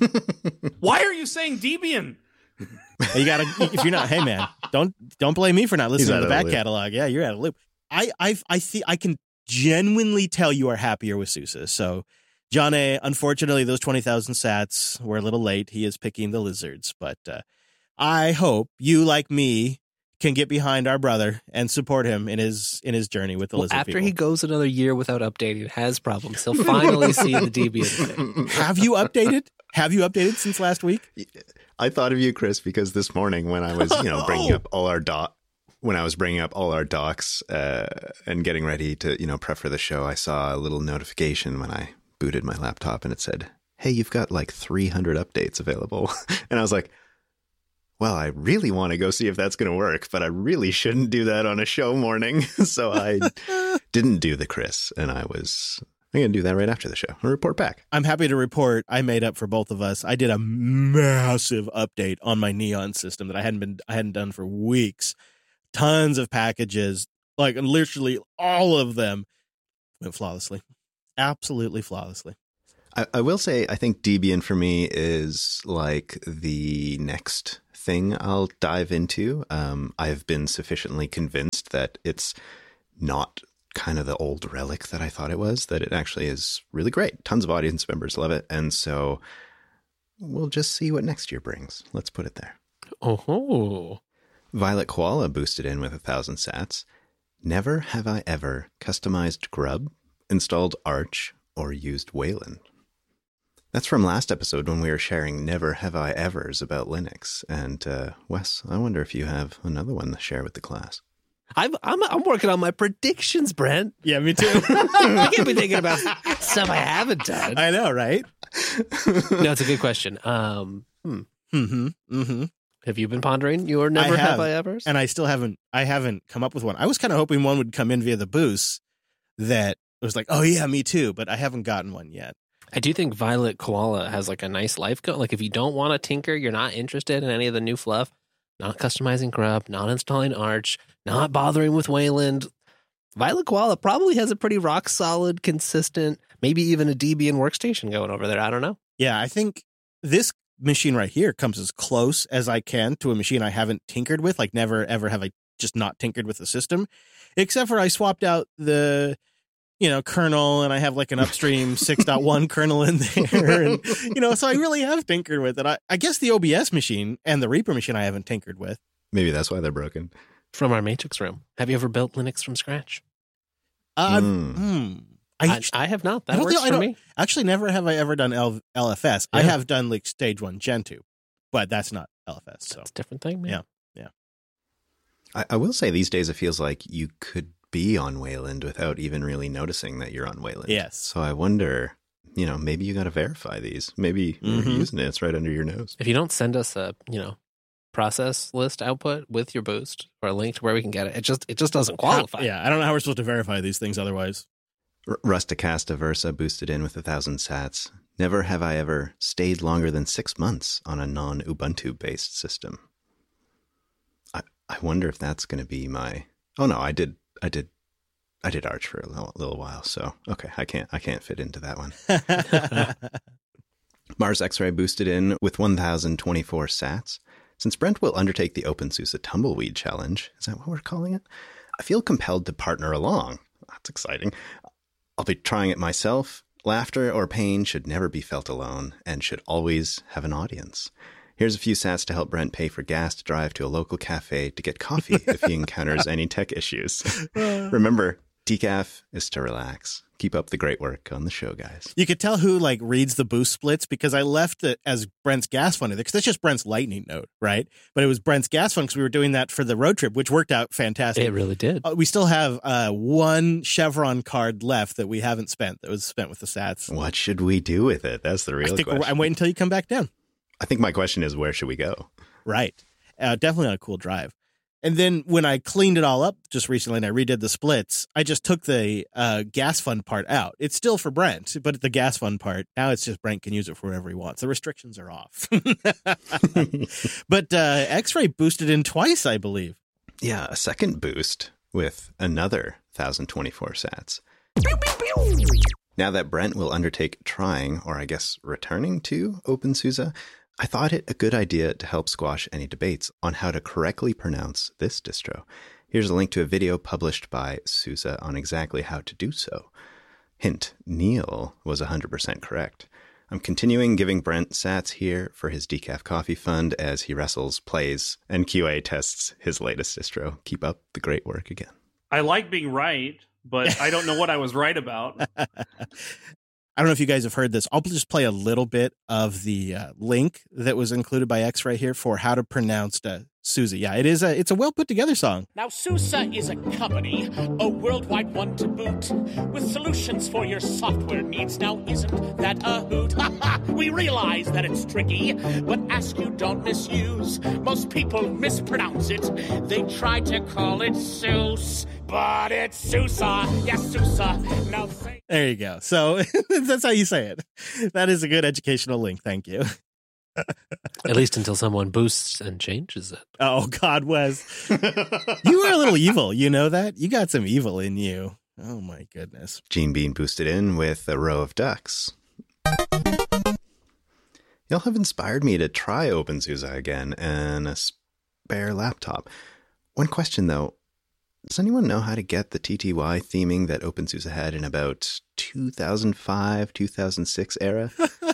Why are you saying Debian? you gotta, if you're not, hey man, don't, don't blame me for not listening to out the of back the loop. catalog. Yeah. You're out of the loop. I, I, I see, I can genuinely tell you are happier with SUSE. So John A, unfortunately, those twenty thousand sats were a little late. He is picking the lizards, but uh, I hope you, like me, can get behind our brother and support him in his in his journey with the Well, lizard after people. he goes another year without updating, has problems, he'll finally see the Debian thing. Have you updated? Have you updated since last week? I thought of you, Chris, because this morning when I was, you know, bringing up all our doc, when I was bringing up all our docs uh, and getting ready to, you know, prep for the show, I saw a little notification when I booted my laptop, and it said, "Hey, you've got like three hundred updates available," and I was like, well, I really want to go see if that's going to work, but I really shouldn't do that on a show morning. So I didn't do the Chris, and I was I'm going to do that right after the show and report back. I'm happy to report I made up for both of us. I did a massive update on my Neon system that I hadn't been I hadn't done for weeks. Tons of packages, like literally all of them went flawlessly. Absolutely flawlessly. I, I will say, I think Debian for me is like the next thing I'll dive into. Um, I've been sufficiently convinced that it's not kind of the old relic that I thought it was, that it actually is really great. Tons of audience members love it. And so we'll just see what next year brings. Let's put it there. Oh, Violet Koala boosted in with a thousand sats. Never have I ever customized Grub, installed Arch, or used Wayland. That's from last episode when we were sharing Never Have I Evers about Linux. And uh, Wes, I wonder if you have another one to share with the class. I'm I'm I'm working on my predictions, Brent. Yeah, me too. I can't be thinking about stuff I haven't done. I know, right? No, it's a good question. Um, hmm. Mm-hmm. Mm-hmm. Have you been pondering your Never I have. have, I Evers? And I still haven't I haven't come up with one. I was kind of hoping one would come in via the boost that was like, oh yeah, me too, but I haven't gotten one yet. I do think Violet Koala has like a nice life go. Like if you don't want to tinker, you're not interested in any of the new fluff, not customizing Grub, not installing Arch, not bothering with Wayland, Violet Koala probably has a pretty rock solid, consistent, maybe even a Debian workstation going over there. I don't know. Yeah, I think this machine right here comes as close as I can to a machine I haven't tinkered with. Like never, ever have I just not tinkered with the system, except for I swapped out the, you know, kernel and I have like an upstream six point one kernel in there. And, you know, so I really have tinkered with it. I, I guess the O B S machine and the Reaper machine I haven't tinkered with. Maybe that's why they're broken. From our Matrix room. Have you ever built Linux from scratch? Uh, Mm. hmm. I, I, I have not. I That don't works think- I for don't- me. Actually, never have I ever done L- LFS. I Yeah. have done like stage one Gentoo, but that's not L F S. So It's a different thing, man. Yeah. I, I will say these days it feels like you could be on Wayland without even really noticing that you're on Wayland. Yes. So I wonder, you know, maybe you got to verify these. Maybe you're Mhm. using it. It's right under your nose. If you don't send us a, you know, process list output with your boost or a link to where we can get it, it just it just doesn't qualify. yeah, I don't know how we're supposed to verify these things otherwise. R- Rusticasta Versa boosted in with a thousand sats. Never have I ever stayed longer than six months on a non-Ubuntu based system. I I wonder if that's going to be my. Oh no, I did I did I did Arch for a little, little while. So okay, I can't I can't fit into that one. Mars X-Ray boosted in with one thousand twenty-four sats. Since Brent will undertake the OpenSUSE Tumbleweed Challenge, is that what we're calling it? I feel compelled to partner along. That's exciting. I'll be trying it myself. Laughter or pain should never be felt alone and should always have an audience. Here's a few sats to help Brent pay for gas to drive to a local cafe to get coffee if he encounters any tech issues. Remember, decaf is to relax. Keep up the great work on the show, guys. You could tell who like reads the boost splits because I left it as Brent's gas fund because that's just Brent's lightning node, right? But it was Brent's gas fund because we were doing that for the road trip, which worked out fantastic. It really did. Uh, we still have uh, one Chevron card left that we haven't spent that was spent with the sats. What should we do with it? That's the real I think question. we're, I'm waiting until you come back down. I think my question is, where should we go? Right. Uh, definitely on a cool drive. And then when I cleaned it all up just recently and I redid the splits, I just took the uh, gas fund part out. It's still for Brent, but the gas fund part, now it's just Brent can use it for whatever he wants. The restrictions are off. But uh, X-Ray boosted in twice, I believe. Yeah, a second boost with another one thousand twenty-four sats. Now that Brent will undertake trying, or I guess returning to OpenSUSE, I thought it a good idea to help squash any debates on how to correctly pronounce this distro. Here's a link to a video published by SUSE on exactly how to do so. Hint, Neil was one hundred percent correct. I'm continuing giving Brent sats here for his decaf coffee fund as he wrestles, plays, and Q A tests his latest distro. Keep up the great work again. I like being right, but I don't know what I was right about. I don't know if you guys have heard this. I'll just play a little bit of the uh, link that was included by X-Ray here for how to pronounce uh, Susie. Yeah, it is a it's a well put together song. Now, SUSE is a company, a worldwide one to boot, with solutions for your software needs. Now, isn't that a hoot? Ha ha! We realize that it's tricky, but ask you don't misuse. Most people mispronounce it. They try to call it Seuss, but it's SUSE. Yes, SUSE. Now, say- there you go. So that's how you say it. That is a good educational link. Thank you. At least until someone boosts and changes it. Oh, God, Wes. You are a little evil. You know that? You got some evil in you. Oh, my goodness. Gene Bean boosted in with a row of ducks. Y'all have inspired me to try OpenSUSE again and a spare laptop. One question, though. Does anyone know how to get the T T Y theming that OpenSUSE had in about two thousand five, two thousand six era?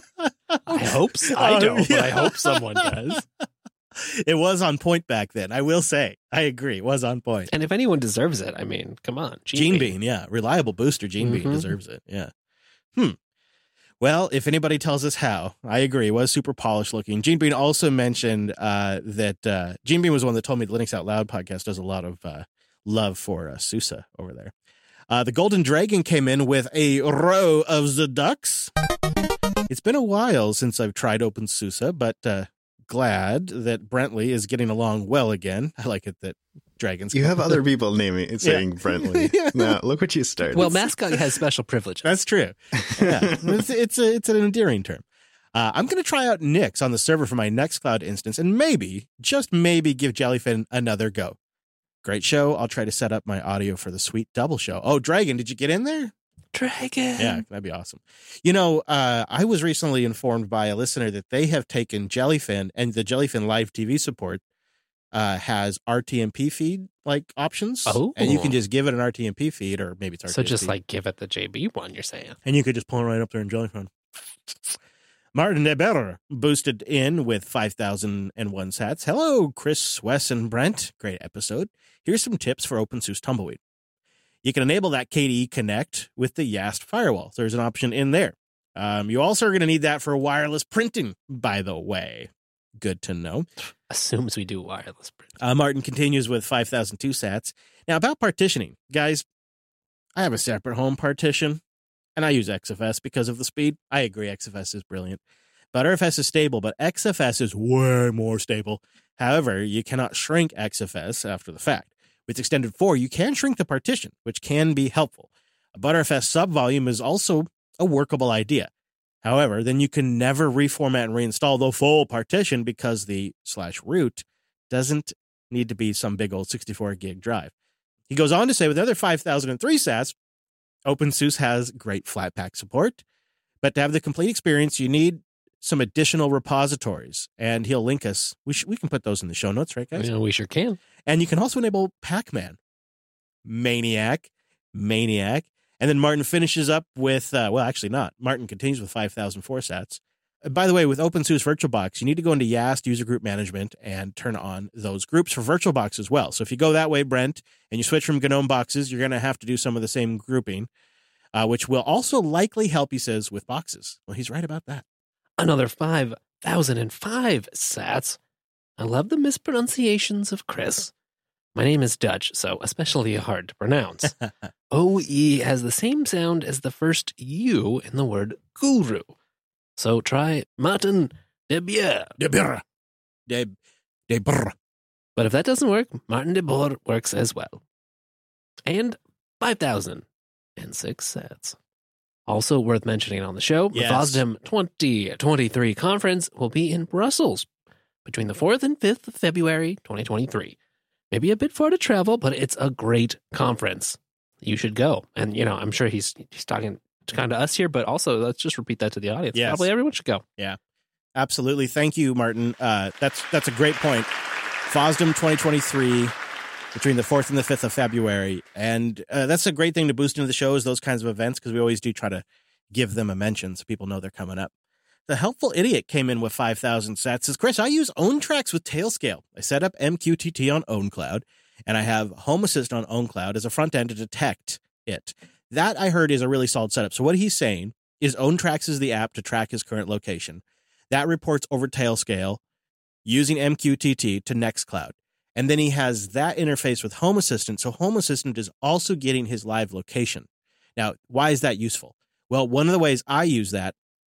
I hope so. I don't, but I hope someone does. It was on point back then. I will say. I agree. It was on point. And if anyone deserves it, I mean, come on. Gene, Gene Bean. Bean, yeah. Reliable booster Gene mm-hmm. Bean deserves it. Yeah. Hmm. Well, if anybody tells us how, I agree. It was super polished looking. Gene Bean also mentioned uh, that uh, Gene Bean was one that told me the Linux Out Loud podcast does a lot of uh, love for uh, SUSE over there. Uh, the Golden Dragon came in with a row of the ducks. It's been a while since I've tried OpenSUSE, but uh, glad that Brentley is getting along well again. I like it that Dragons. You have other people naming it, saying yeah. Brentley. Yeah. Now, look what you started. Well, mascot has special privileges. That's true. Yeah, it's it's, a, it's an endearing term. Uh, I'm going to try out Nix on the server for my Nextcloud instance, and maybe, just maybe, give Jellyfin another go. Great show. I'll try to set up my audio for the sweet double show. Oh, Dragon, did you get in there? Dragon. Yeah, that'd be awesome. You know, uh, I was recently informed by a listener that they have taken Jellyfin, and the Jellyfin live T V support uh, has R T M P feed like options. Oh. And you can just give it an R T M P feed, or maybe it's R T M P. So just like give it the J B one, you're saying. And you could just pull it right up there in Jellyfin. Martin Deber boosted in with five thousand one sats. Hello, Chris, Wes, and Brent. Great episode. Here's some tips for OpenSUSE Tumbleweed. You can enable that K D E Connect with the Yast firewall. There's an option in there. Um, you also are going to need that for wireless printing, by the way. Good to know. Assumes we do wireless printing. Uh, Martin continues with five thousand two sats. Now, about partitioning. Guys, I have a separate home partition, and I use X F S because of the speed. I agree, X F S is brilliant. ButterFS is stable, but X F S is way more stable. However, you cannot shrink X F S after the fact. With Extended four, you can shrink the partition, which can be helpful. A ButterFS subvolume is also a workable idea. However, then you can never reformat and reinstall the full partition because the slash root doesn't need to be some big old sixty-four gig drive. He goes on to say, with the other five thousand three sats, OpenSUSE has great Flatpak support, but to have the complete experience, you need some additional repositories, and he'll link us. We sh- we can put those in the show notes, right, guys? Yeah, we sure can. And you can also enable Pac-Man, Maniac, Maniac, and then Martin finishes up with, uh, well, actually not. Martin continues with five thousand four sats. Uh, by the way, with OpenSUSE VirtualBox, you need to go into Yast User Group Management and turn on those groups for VirtualBox as well. So if you go that way, Brent, and you switch from GNOME boxes, you're going to have to do some of the same grouping, uh, which will also likely help, he says, with boxes. Well, he's right about that. Another five thousand five sats. I love the mispronunciations of Chris. My name is Dutch, so especially hard to pronounce. O E has the same sound as the first U in the word guru. So try Martin de Bier. De Bier. De, de Bier. But if that doesn't work, Martin de Boer works as well. And five thousand six sats. Also worth mentioning on the show, yes. The FOSDEM twenty twenty-three conference will be in Brussels between the fourth and fifth of February twenty twenty-three. Maybe a bit far to travel, but it's a great conference. You should go. And, you know, I'm sure he's he's talking to kind of us here, but also let's just repeat that to the audience. Yes. Probably everyone should go. Yeah, absolutely. Thank you, Martin. Uh, that's that's a great point. FOSDEM twenty twenty-three between the fourth and the fifth of February. And uh, that's a great thing to boost into the shows, those kinds of events, because we always do try to give them a mention so people know they're coming up. The Helpful Idiot came in with five thousand sats. Says, Chris, I use OwnTracks with Tailscale. I set up M Q T T on OwnCloud, and I have Home Assist on OwnCloud as a front end to detect it. That, I heard, is a really solid setup. So what he's saying is OwnTracks is the app to track his current location. That reports over Tailscale. using M Q T T to Nextcloud. And then he has that interface with Home Assistant. So Home Assistant is also getting his live location. Now, why is that useful? Well, one of the ways I use that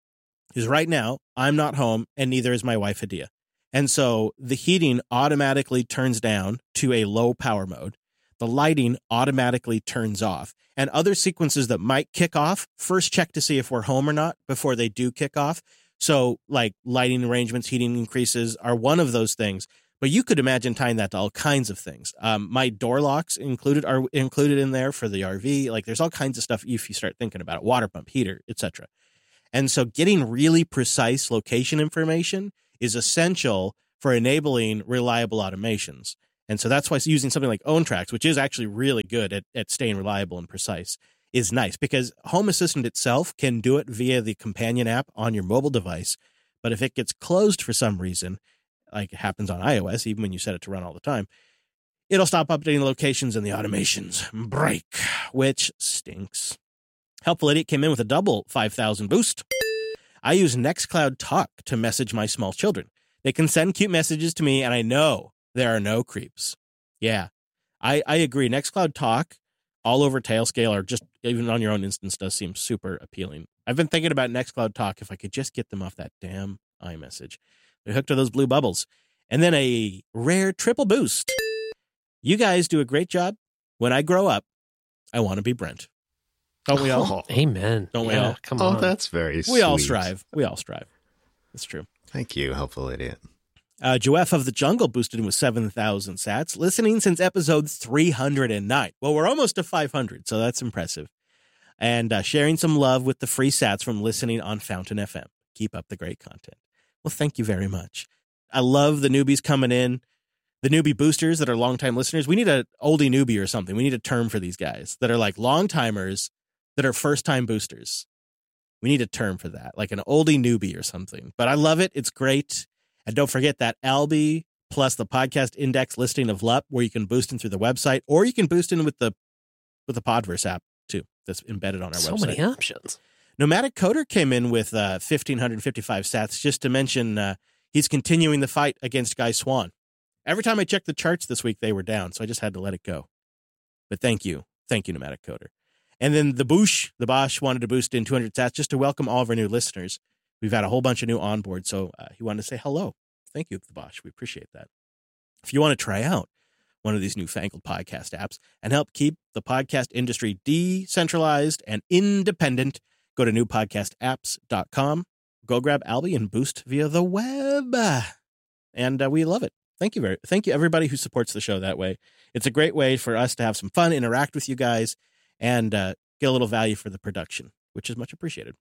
is right now, I'm not home and neither is my wife, Hadia. And so the heating automatically turns down to a low power mode. The lighting automatically turns off. And other sequences that might kick off, first check to see if we're home or not before they do kick off. So like lighting arrangements, heating increases are one of those things. But you could imagine tying that to all kinds of things. Um, my door locks included are included in there for the R V. Like there's all kinds of stuff if you start thinking about it, water pump, heater, et cetera. And so getting really precise location information is essential for enabling reliable automations. And so that's why using something like OwnTracks, which is actually really good at, at staying reliable and precise, is nice because Home Assistant itself can do it via the companion app on your mobile device. But if it gets closed for some reason, like it happens on iOS, even when you set it to run all the time, it'll stop updating the locations and the automations break, which stinks. Helpful Idiot came in with a double five thousand boost. I use Nextcloud Talk to message my small children. They can send cute messages to me, and I know there are no creeps. Yeah, I, I agree. Nextcloud Talk all over Tailscale or just even on your own instance does seem super appealing. I've been thinking about Nextcloud Talk if I could just get them off that damn iMessage. They're hooked to those blue bubbles. And then a rare triple boost. You guys do a great job. When I grow up, I want to be Brent. Don't we all? Oh, Amen. Don't we Yeah, all? Come oh, on. that's very sweet. We all strive. We all strive. That's true. Thank you, Helpful Idiot. Uh, Joef of the Jungle boosted in with seven thousand sats, listening since episode three hundred nine. Well, we're almost to five hundred, so that's impressive. And uh, sharing some love with the free sats from listening on Fountain F M. Keep up the great content. Well, thank you very much. I love the newbies coming in, the newbie boosters that are longtime listeners. We need an oldie newbie or something. We need a term for these guys that are like long timers that are first-time boosters. We need a term for that, like an oldie newbie or something. But I love it. It's great. And don't forget that Alby plus the podcast index listing of L U P where you can boost in through the website, or you can boost in with the with the Podverse app too that's embedded on our so website. So many options. Nomadic Coder came in with uh, one thousand five hundred fifty-five sats, just to mention uh, he's continuing the fight against Guy Swan. Every time I checked the charts this week, they were down, so I just had to let it go. But thank you. Thank you, Nomadic Coder. And then the Boosh, the Bosch wanted to boost in two hundred sats just to welcome all of our new listeners. We've had a whole bunch of new onboard, so uh, he wanted to say hello. Thank you, the Bosch. We appreciate that. If you want to try out one of these newfangled podcast apps and help keep the podcast industry decentralized and independent, go to new podcast apps dot com. Go grab Alby and boost via the web. And uh, we love it. Thank you very thank you everybody who supports the show that way. It's a great way for us to have some fun, interact with you guys, and uh, get a little value for the production, which is much appreciated.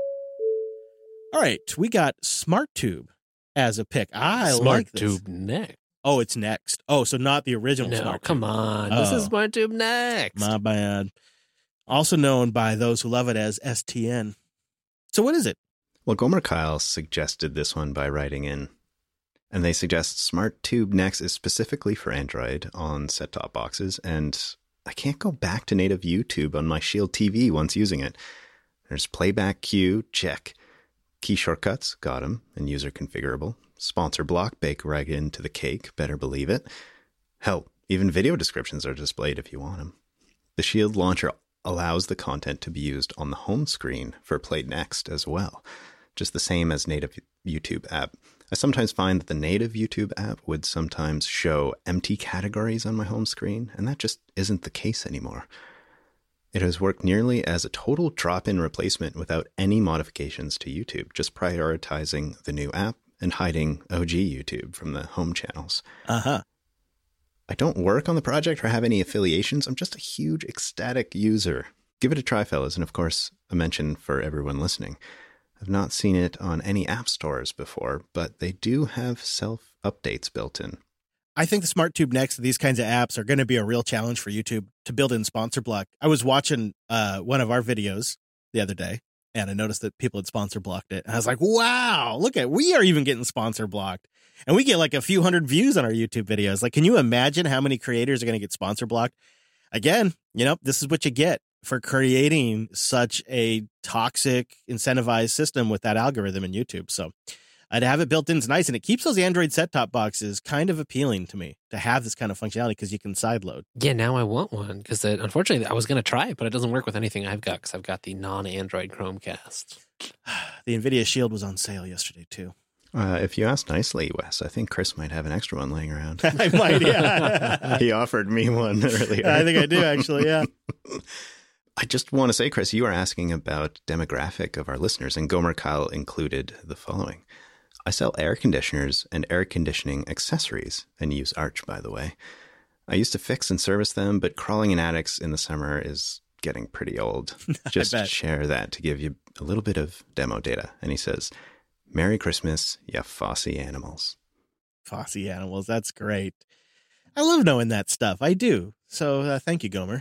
All right, we got SmartTube as a pick. I like this. SmartTube next. Oh, it's next. Oh, so not the original No, SmartTube. come on. This Oh. is SmartTube next. My bad. Also known by those who love it as S T N. So what is it? Well, Gomer Kyle suggested this one by writing in, and they suggest SmartTube Next is specifically for Android on set-top boxes, and I can't go back to native YouTube on my Shield T V once using it. There's playback queue, check. Key shortcuts, got them, and user configurable. Sponsor block, bake right into the cake, better believe it. Hell, even video descriptions are displayed if you want them. The Shield launcher allows the content to be used on the home screen for Play Next as well, just the same as native YouTube app. I sometimes find that the native YouTube app would sometimes show empty categories on my home screen, and that just isn't the case anymore. It has worked nearly as a total drop-in replacement without any modifications to YouTube, just prioritizing the new app and hiding O G YouTube from the home channels. Uh-huh. I don't work on the project or have any affiliations. I'm just a huge ecstatic user. Give it a try, fellas, and of course, a mention for everyone listening. I've not seen it on any app stores before, but they do have self-updates built in. I think the SmartTube Next, these kinds of apps are going to be a real challenge for YouTube to build in sponsor block. I was watching uh, one of our videos the other day, and I noticed that people had sponsor blocked it. And I was like, wow, look at, we are even getting sponsor blocked. And we get like a few hundred views on our YouTube videos. Like, can you imagine how many creators are going to get sponsor blocked? Again, you know, this is what you get for creating such a toxic, incentivized system with that algorithm in YouTube. So Uh, to have it built in is nice, and it keeps those Android set-top boxes kind of appealing to me to have this kind of functionality because you can sideload. Yeah, now I want one because unfortunately I was going to try it, but it doesn't work with anything I've got because I've got the non-Android Chromecast. The NVIDIA Shield was on sale yesterday, too. Uh, if you ask nicely, Wes, I think Chris might have an extra one laying around. I might, yeah. He offered me one earlier. I think I do, actually, yeah. I just want to say, Chris, you were asking about demographic of our listeners, and Gomer Kyle included the following. I sell air conditioners and air conditioning accessories, and use Arch, by the way. I used to fix and service them, but crawling in attics in the summer is getting pretty old. Just share that to give you a little bit of demo data. And he says, Merry Christmas, ya Fossy animals. Fossy animals, that's great. I love knowing that stuff. I do. So uh, thank you, Gomer.